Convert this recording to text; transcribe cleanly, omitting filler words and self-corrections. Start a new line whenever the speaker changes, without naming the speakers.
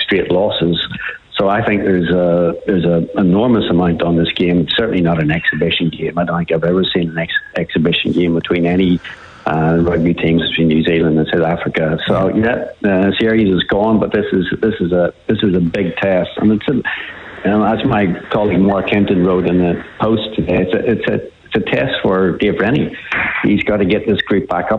straight losses. So I think there's a enormous amount on this game. It's certainly not an exhibition game. I don't think I've ever seen an exhibition game between any rugby teams between New Zealand and South Africa. So the series is gone, but this is a big test, and it's as my colleague Mark Hinton wrote in the Post today, it's a test for Dave Rennie. He's got to get this group back up